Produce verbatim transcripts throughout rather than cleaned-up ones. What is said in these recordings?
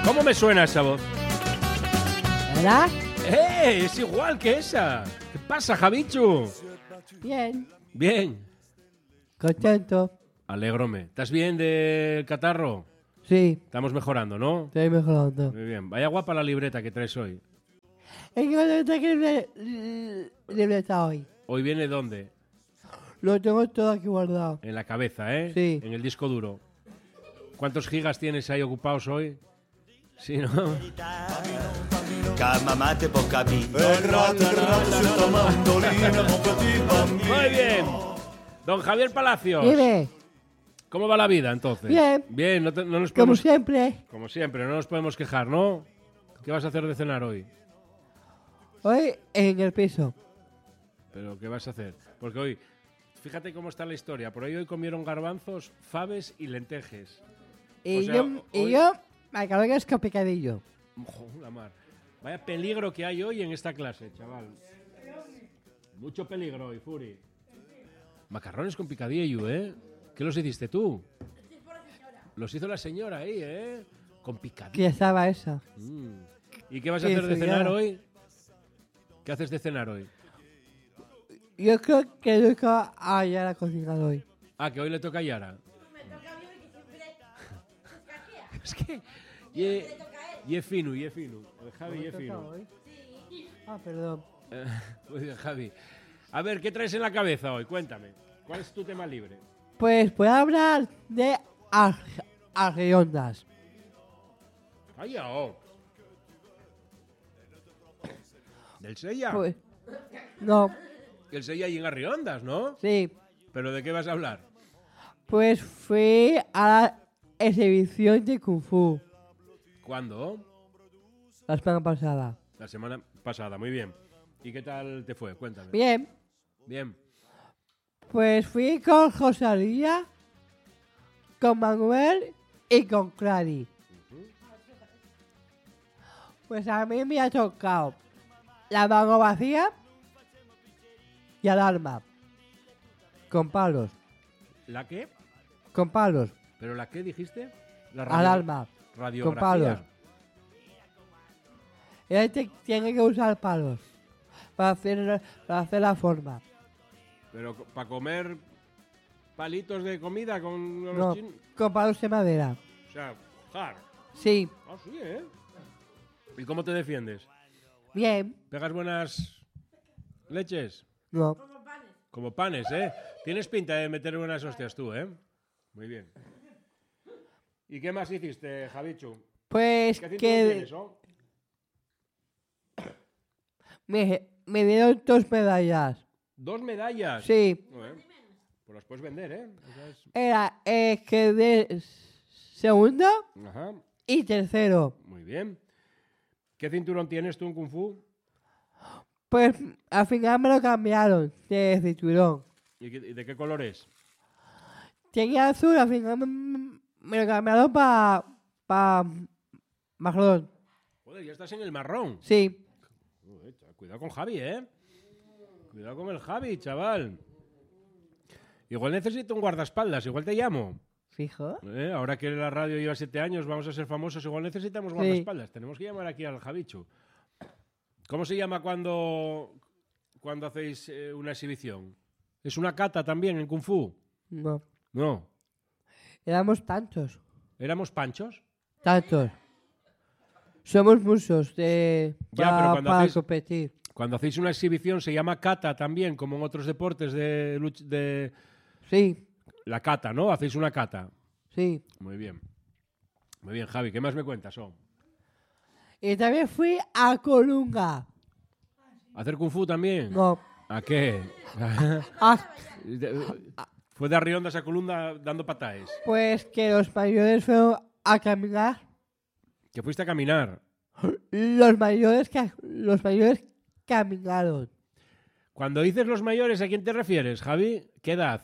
¿Cómo me suena esa voz? ¿Verdad? ¡Eh! Es igual que esa. ¿Qué pasa, Javichu? Bien. Bien. Contento. Alégrome. ¿Estás bien del catarro? Sí, Estamos mejorando, ¿no? estoy mejorando. Muy bien. Vaya guapa la libreta que traes hoy. ¿En qué momento que libre- libreta hoy? ¿Hoy viene dónde? Lo tengo todo aquí guardado. En la cabeza, ¿eh? Sí. En el disco duro. ¿Cuántos gigas tienes ahí ocupados hoy? Sí, ¿no? Chiamate può capire. Muy bien. Don Javier Palacios. Dime, ¿Cómo va la vida, entonces? Bien. Bien, no, te- no nos como podemos... siempre, Como siempre, no nos podemos quejar, ¿no? ¿Qué vas a hacer de cenar hoy? hoy en el piso. ¿Pero qué vas a hacer? Porque hoy, fíjate cómo está la historia. Por ahí hoy comieron garbanzos, faves y lentejes. Y, O sea, yo, y hoy- yo me acabo que es con picadillo. Jo, la mar. Vaya peligro que hay hoy en esta clase, chaval. Mucho peligro hoy, Furi. Macarrones con picadillo, ¿eh? ¿Qué los hiciste tú? Los hizo la señora ahí, ¿eh? Con picadillo. Que estaba esa. Mm. ¿Y qué vas a Sí, hacer de señora. cenar hoy? ¿Qué haces de cenar hoy? Yo creo que nunca haya la cocina hoy. Ah, que hoy le toca a Yara. Es que... Y es, y es fino, y es fino. El Javi y es fino. Ah, perdón. Eh, Muy bien, Javi. A ver, ¿qué traes en la cabeza hoy? Cuéntame. ¿Cuál es tu tema libre? Pues voy a hablar de ar- arreondas. Vaya, oh. Del Sella. Pues, no, El Sella y en Arriondas, ¿no? sí. ¿Pero de qué vas a hablar? Pues fui a la exhibición de Kung Fu ¿Cuándo? la semana pasada. La semana pasada, muy bien. ¿Y qué tal te fue? Cuéntame. Bien, Bien. pues fui con Rosalía, con Manuel y con Clary. Pues a mí me ha tocado la mano vacía y alarma. Con palos, ¿La qué? con palos, ¿Pero la qué dijiste? La alarma, radiografía. con palos. Y ahí te- tiene que usar palos para hacer, para hacer la forma. Pero para comer palitos de comida con los No, chinos. con palos de madera. O sea, jar. Sí, Ah, sí, ¿eh? ¿Y cómo te defiendes? bien. ¿Pegas buenas leches? No, Como panes, ¿eh? Tienes pinta de meter buenas hostias tú, ¿eh? Muy bien. ¿Y qué más hiciste, Javichu? pues ¿Qué cinturón que tienes, oh? me, me dieron dos medallas. ¿Dos medallas? Sí, Joder, pues las puedes vender, ¿eh? O sea, es- era eh, que de segundo Ajá, y tercero. muy bien. ¿Qué cinturón tienes tú en Kung Fu? Pues al final me lo cambiaron de cinturón. ¿Y qué- y de qué color es? Tenía azul, al final me, me lo cambiaron para pa marrón. Joder, ya estás en el marrón. Sí, Joder, chaval, cuidado con Javi, ¿eh? Cuidado con el Javi, chaval. Igual necesito un guardaespaldas, igual te llamo. fijo. ¿Eh? Ahora que la radio lleva siete años, vamos a ser famosos, igual necesitamos Sí. guardaespaldas. Tenemos que llamar aquí al Javichu. ¿Cómo se llama cuando, cuando hacéis eh, una exhibición? ¿Es una cata también en Kung Fu? No, No. éramos tantos, ¿Éramos panchos? tantos. Somos muchos de, Ya, pa- pero cuando para hacéis- competir. Cuando hacéis una exhibición se llama kata también, como en otros deportes de, luch- de... Sí, La kata, ¿no? Hacéis una kata. sí. Muy bien. Muy bien, Javi. ¿Qué más me cuentas? Oh? Y también fui a Colunga. ¿Hacer Kung Fu también? No, ¿A qué? ah, Fue de Arriondas a Colunda dando pataes. pues que los mayores fueron a caminar. Que fuiste a caminar. Los mayores, ca- los mayores caminaron. Cuando dices los mayores, ¿a quién te refieres, Javi? ¿Qué edad?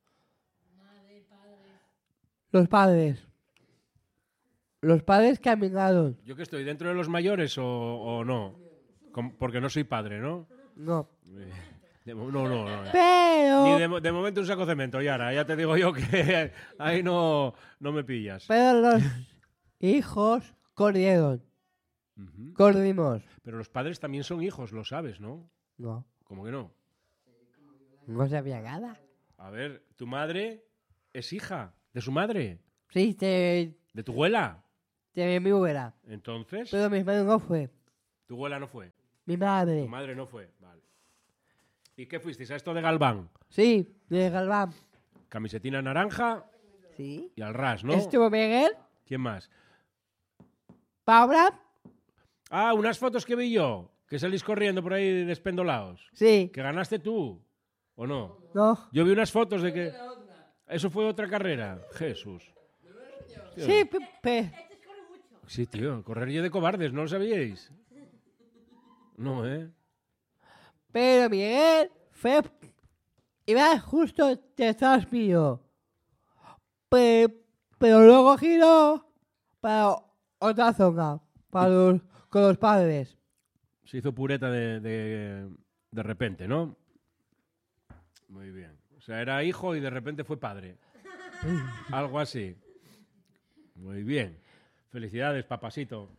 Los padres. Los padres caminaron. ¿Yo que estoy dentro de los mayores o, o no? Com- Porque no soy padre, ¿no? No. De mo- no, no, no. Pero, Ni de, mo- de momento un saco de cemento, Yara. Ya te digo yo que ahí no, no me pillas. pero los hijos corrieron. Ujú. Corrimos. Pero los padres también son hijos, lo sabes, ¿no? No, ¿Cómo que no? no sabía nada. A ver, tu madre es hija de su madre, Sí, de, de tu abuela. de mi abuela. Entonces, Pero mi hermano no fue. tu abuela no fue, Mi tu madre. madre no fue. Vale. ¿Y qué fuisteis a esto de Galván? Sí, de Galván. Camisetina naranja Sí. y al ras, ¿no? Estuvo Miguel, ¿Quién más? Paula. Ah, unas fotos que vi yo, que salís corriendo por ahí despendolados. Sí. ¿Que ganaste tú? ¿O no? No. Yo vi unas fotos de que... Eso fue otra carrera. Jesús. Tío. Sí, pe- pe- Sí, tío, correr yo de cobardes, ¿no lo sabíais? No, ¿eh? pero Miguel fue. Iba justo detrás mío. Pe- pero luego giró para otra zona, para los, con los padres. Se hizo pureta de, de, de repente, ¿no? Muy bien. O sea, era hijo y de repente fue padre. Algo así. Muy bien. Felicidades, papasito.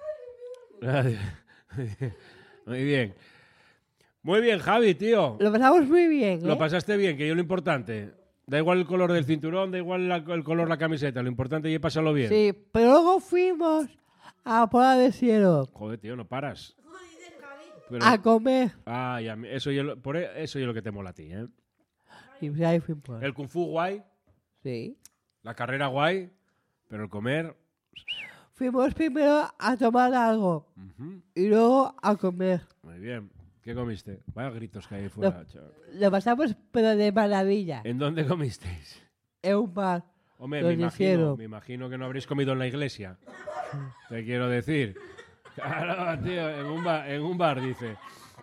Muy bien. Muy bien, Javi, tío. Lo pasamos muy bien, ¿eh? Lo pasaste bien, que yo lo importante. Da igual el color del cinturón, da igual la- el color de la camiseta. Lo importante es pasarlo bien. Sí, pero luego fuimos a Pola de Cielo Joder, tío, no paras. Pero- a comer. Ay, a mí- eso yo, lo- por e- eso yo lo que te mola a ti, ¿eh? Y ahí fuimos. El kung fu guay, Sí. la carrera guay, pero el comer... Fuimos primero a tomar algo ujú, y luego a comer. muy bien. ¿Qué comiste? Vaya gritos que hay fuera, chaval. Lo pasamos pero de maravilla. ¿En dónde comisteis? En un bar. Hombre, Lo me imagino, hicieron. me imagino que no habréis comido en la iglesia. Te quiero decir. Claro, tío, en un bar, en un bar dice.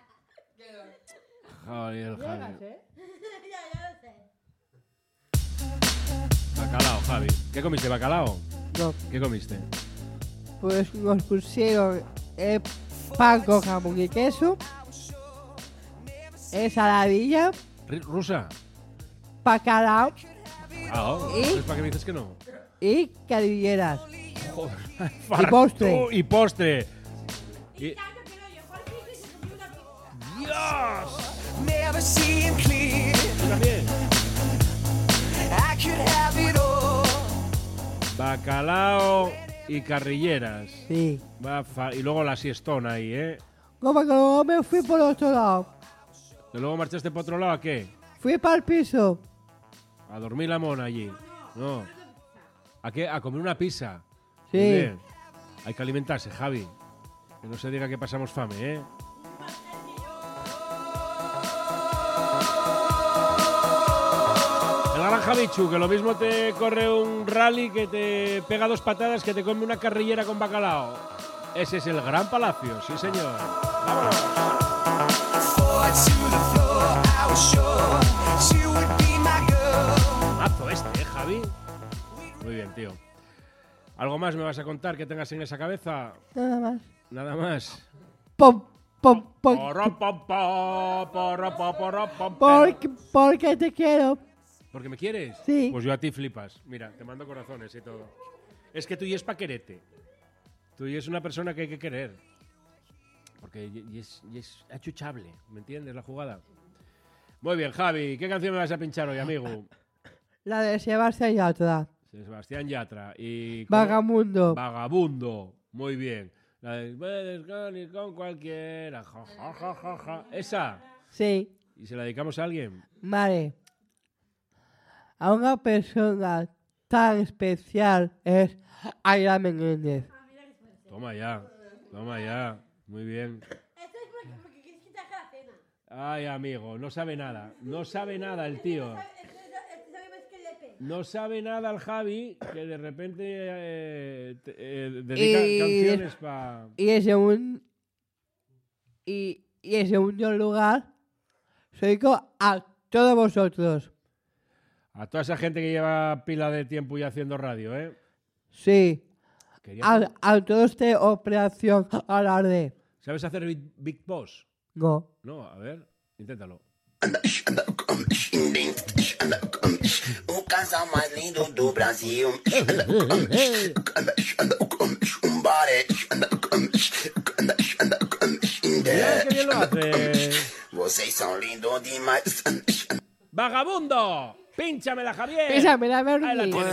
Joder, Javi. Bacalao, Javi. ¿Qué comiste? ¿Bacalao? No, ¿Qué comiste? pues nos pusieron eh, pan con jamón y queso, ensaladilla, Ri- ¿Rusa? bacalao Ah, ¿Y? ¿Entonces para qué me dices que no? y carilleras. Joder. Y postre. Tú, Y postre. Y- ¡Dios! Never see him clear. ¿Tú también? I could have it all. Bacalao y carrilleras. Sí. Va fa- y luego la siestona ahí, ¿eh? Como que luego me fui por otro lado. ¿Y luego marchaste por otro lado a qué? Fui para el piso. A dormir la mona allí. No. ¿A qué? A comer una pizza. Sí. Muy bien. Hay que alimentarse, Javi. Que no se diga que pasamos fame, ¿eh? El gran Javichu, que lo mismo te corre un rally que te pega dos patadas que te come una carrillera con bacalao. Ese es el Gran Palacio, sí señor. ¡Vámonos! Forward to the floor. I was sure she would be my girl. Mazo este, ¿eh, Javi? Muy bien, tío. ¿Algo más me vas a contar que tengas en esa cabeza? Nada más. Nada más. Pom, pom, pom. Porro, pom, pom, porro, pom, porro, pom, pom. Porque, porque te quiero. ¿Porque me quieres? Sí. Pues yo a ti flipas. Mira, te mando corazones y todo. Es que tú y es pa' quererte. Tú y es una persona que hay que querer. Porque y- y es, y es achuchable, ¿me entiendes la jugada? Muy bien, Javi. ¿Qué canción me vas a pinchar hoy, amigo? La de Sebastián Yatra. Sebastián Yatra. Y ¿cómo? Vagamundo. Vagabundo. Muy bien. La de puedes con ir con cualquiera. Ja, ja, ja, ja, ja. Esa. Sí. ¿Y se la dedicamos a alguien? Vale. A una persona tan especial es Aida Menéndez. Toma ya. Toma ya. Muy bien. Esto es porque, porque quieres que te haga la cena. Ay, amigo, no sabe nada. No sabe nada el tío. Esto, esto sabe más que el Lepe. No sabe nada el Javi, que de repente eh, te- eh, dedica Y- canciones para... Y en segundo, y, y en segundo lugar, soy co- a todos vosotros. A toda esa gente que lleva pila de tiempo y haciendo radio, ¿eh? Sí. Quería- A, a todos de Operación Alarde. ¿Sabes hacer Big, Big Boss? No. No, a ver, inténtalo. O casal mais lindo do Brasil. Um body Vocês são lindos demais. ¡Vagabundo! ¡Pínchamela, Javier! Písamela, Bernie. Ahí la tienes.